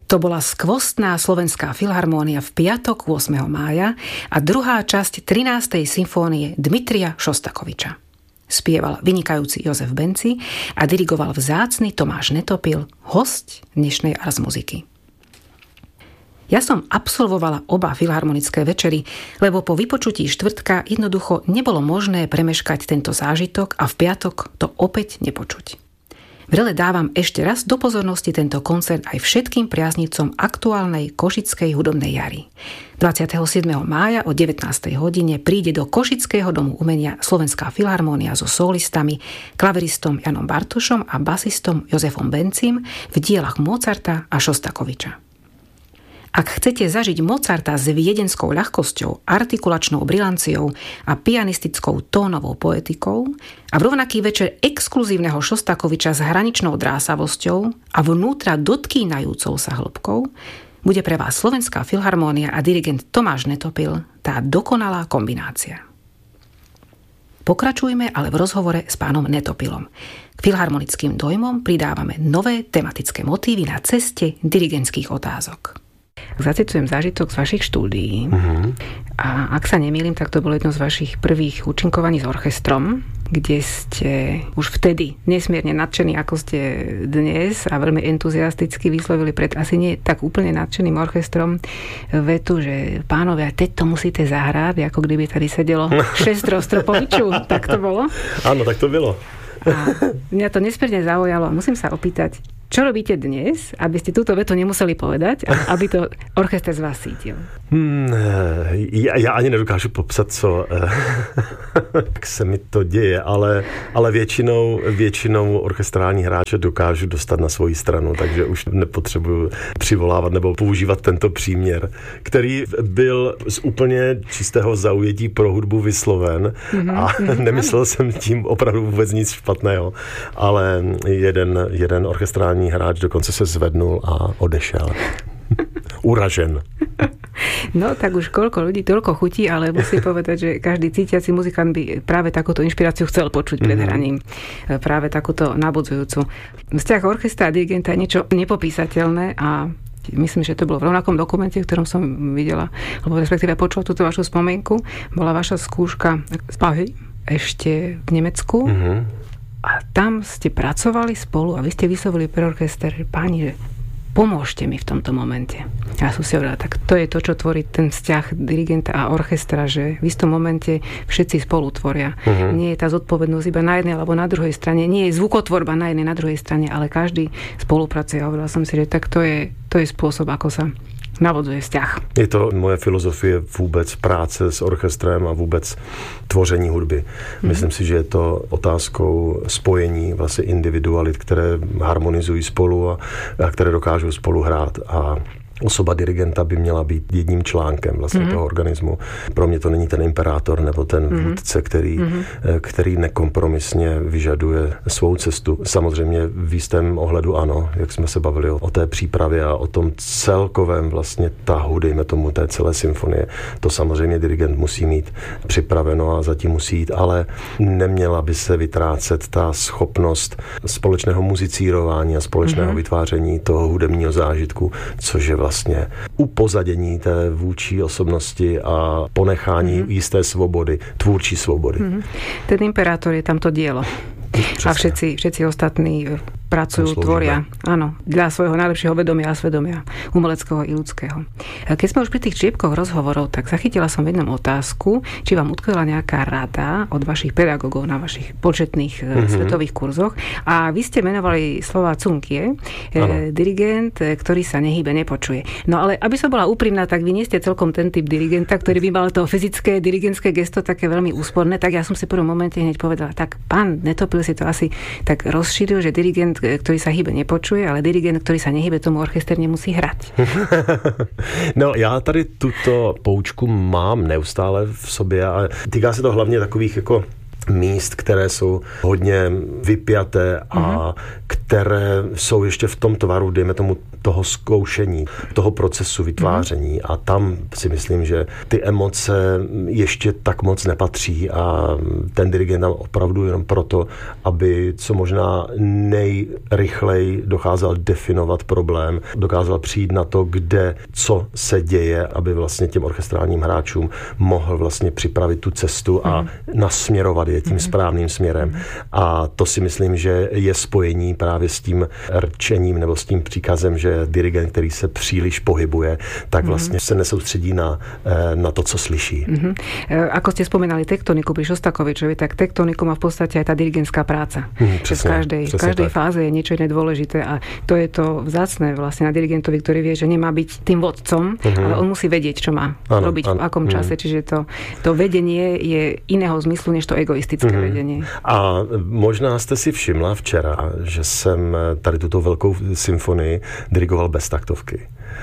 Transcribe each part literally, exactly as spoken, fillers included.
To bola skvostná Slovenská filharmónia v piatok ôsmeho mája a druhá časť trinástej symfónie Dmitrija Šostakoviča. Spieval vynikajúci Jozef Benci a dirigoval vzácny Tomáš Netopil, hosť dnešnej Ars muziky. Ja som absolvovala oba filharmonické večery, lebo po vypočutí štvrtka jednoducho nebolo možné premeškať tento zážitok a v piatok to opäť nepočuť. Vrele dávam ešte raz do pozornosti tento koncert aj všetkým priaznicom aktuálnej košickej hudobnej jary. dvadsiateho siedmeho mája o devätnástej hodine príde do Košického domu umenia Slovenská filharmónia so solistami, klaveristom Janom Bartošom a basistom Jozefom Bencim v dielach Mozarta a Šostakoviča. Ak chcete zažiť Mozarta s viedenskou ľahkosťou, artikulačnou brilanciou a pianistickou tónovou poetikou a v rovnaký večer exkluzívneho Šostakoviča s hraničnou drásavosťou a vnútra dotkýnajúcou sa hĺbkou, bude pre vás Slovenská filharmónia a dirigent Tomáš Netopil tá dokonalá kombinácia. Pokračujme ale v rozhovore s pánom Netopilom. K filharmonickým dojmom pridávame nové tematické motívy na ceste dirigentských otázok. Zacitujem zážitok z vašich štúdií. Uh-huh. A ak sa nemýlim, tak to bolo jedno z vašich prvých účinkovaní s orchestrom, kde ste už vtedy nesmierne nadšení, ako ste dnes a veľmi entuziasticky vyslovili pred asi nie tak úplne nadšeným orchestrom vetu, že pánovia, teď to musíte zahrať, ako kdyby tady sedelo šesť Rostropovičov. Tak to bolo? Áno, tak to bylo. A mňa to nesmierne zaujalo. Musím sa opýtať, čo robíte dnes, aby ste túto vetu nemuseli povedať a aby to orchester z vás cítil? Hmm, ja, ja ani nedokážu popsat, co jak se mi to děje, ale, ale většinou, většinou orchestrální hráče dokážu dostat na svoji stranu, takže už nepotřebuju přivolávat nebo používat tento příměr, který byl z úplně čistého zaujetí pro hudbu vysloven mm-hmm, a mm-hmm. nemyslel jsem tím opravdu vůbec nic špatného, ale jeden, jeden orchestrální hráč dokonce se zvednul a odešel. Uražen. No, tak už koľko ľudí, toľko chutí, ale musím povedať, že každý cítiaci muzikant by práve takúto inšpiráciu chcel počuť pred hraním. Práve takúto nabudzujúcu. Vzťah orchestra a dirigenta je niečo nepopísateľné a myslím, že to bolo v rovnakom dokumente, v ktorom som videla, alebo respektíve počula túto vašu spomienku. Bola vaša skúška z Prahy ešte v Nemecku. Mm-hmm. A tam ste pracovali spolu a vy ste vyslovili pre orchester, páni, že pomôžte mi v tomto momente. Ja som si hovorila, tak to je to, čo tvorí ten vzťah dirigenta a orchestra, že v istom momente všetci spolu tvoria. Uh-huh. Nie je tá zodpovednosť iba na jednej alebo na druhej strane. Nie je zvukotvorba na jednej, na druhej strane, ale každý spolupracuje. A hovorila som si, že tak to je, to je spôsob, ako sa navodzuje vzťah. Je to moje filozofie vůbec práce s orchestrem a vůbec tvoření hudby. Mm. Myslím si, že je to otázkou spojení vlastně individualit, které harmonizují spolu a, a které dokážou spolu hrát. A osoba dirigenta by měla být jedním článkem vlastně mm-hmm. toho organismu. Pro mě to není ten imperátor nebo ten mm-hmm. vůdce, který, mm-hmm. který nekompromisně vyžaduje svou cestu. Samozřejmě v jistém ohledu ano, jak jsme se bavili o té přípravě a o tom celkovém vlastně tahu, dejme tomu té celé symfonie. To samozřejmě dirigent musí mít připraveno a zatím musí jít, ale neměla by se vytrácet ta schopnost společného muzicírování a společného mm-hmm. vytváření toho hudebního zážitku, což je vlastně upozadění té vůči osobnosti a ponechání mm-hmm. jisté svobody, tvůrčí svobody. Mm-hmm. Ten imperátor je tamto dielo. Přesne. A všetci, všetci ostatní pracujú, tvoria, áno, dla svojho najlepšieho vedomia a svedomia, umeleckého i ľudského. Keď sme už pri tých čiepkoch rozhovorov, tak zachytila som v jednom otázku, či vám utkvela nejaká rada od vašich pedagógov na vašich početných mm-hmm. svetových kurzoch. A vy ste menovali slova Cunkie, eh, dirigent, ktorý sa nehybe, nepočuje. No ale aby som bola úprimná, tak vy nie ste celkom ten typ dirigenta, ktorý by mal to fyzické, dirigentské gesto také veľmi úsporné, tak ja som si v prvom momente hneď povedala, tak pán Netopil si to asi tak rozšíril, že dirigent, ktorý sa hýbe, nepočuje, ale dirigent, ktorý sa nehybe, tomu orchester nemusí hrať. No, já tady tuto poučku mám neustále v sobě a týká se to hlavně takových jako míst, které jsou hodně vypjaté a mm-hmm. které jsou ještě v tom tvaru, dejme tomu, toho zkoušení, toho procesu vytváření. Mm. A tam si myslím, že ty emoce ještě tak moc nepatří a ten dirigent tam opravdu jenom proto, aby co možná nejrychleji dokázal definovat problém, dokázal přijít na to, kde, co se děje, aby vlastně těm orchestrálním hráčům mohl vlastně připravit tu cestu a mm. nasměrovat je tím mm. správným směrem. Mm. A to si myslím, že je spojení právě s tím rčením nebo s tím příkazem, že dirigent, který se příliš pohybuje, tak vlastně mm. se nesoustředí na, na to, co slyší. Mm-hmm. Ako ste spomenali tektoniku pri Šostakovičovi, tak tektoniku má v podstate aj tá dirigentská práca. Mm, přesně, v každej, v každej fáze je niečo iné dôležité a to je to vzácne vlastne na dirigentovi, ktorý vie, že nemá byť tým vodcom, mm-hmm. ale on musí vedieť, čo má ano, robiť ano, v akom čase. Mm. Čiže to, to vedenie je iného zmyslu, než to egoistické mm-hmm. vedenie. A možná jste si všimla včera, že jsem tady tuto velkou symfonii dirigoval bez taktovky.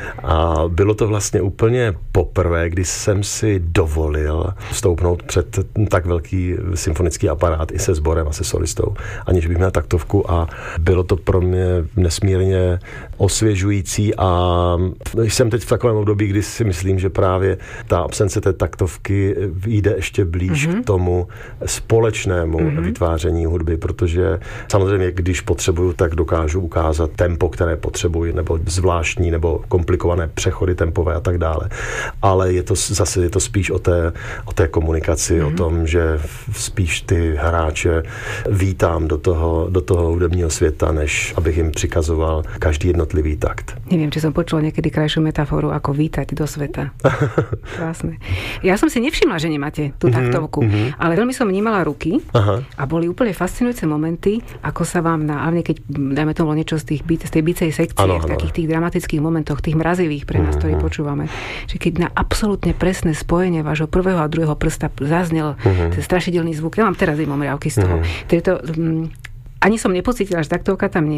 A bylo to vlastně úplně poprvé, kdy jsem si dovolil vstoupnout před tak velký symfonický aparát i se sborem a se solistou, aniž bych měl taktovku a bylo to pro mě nesmírně osvěžující a jsem teď v takovém období, kdy si myslím, že právě ta absence té taktovky jde ještě blíž mm-hmm. k tomu společnému mm-hmm. vytváření hudby, protože samozřejmě, když potřebuju, tak dokážu ukázat tempo, které potřebuji, nebo zvláštní, nebo komplikované přechody tempové a tak dále. Ale je to zase je to spíš o té, o té komunikaci, mm-hmm. o tom, že spíš ty hráče vítám do toho, do toho hudebního světa, než abych jim přikazoval každý jednotlivý takt. Neviem, či som počula niekedy krajšiu metaforu, ako vítať do sveta. Krásne. Ja som si nevšimla, že nemáte tú taktovku, mm-hmm. ale veľmi som vnímala ruky Aha. a boli úplne fascinujúce momenty, ako sa vám na, ale keď dajme tomu niečo z, tých, z tej bicej sekcie, ano, v takých ano. tých dramatických momentoch, tých mrazivých pre nás, mm-hmm. ktorí počúvame, že keď na absolútne presné spojenie vášho prvého a druhého prsta zaznel mm-hmm. ten strašidelný zvuk, ja mám teraz im omriavky z toho, mm-hmm. to, ani som nepocítila, že taktovka tam nie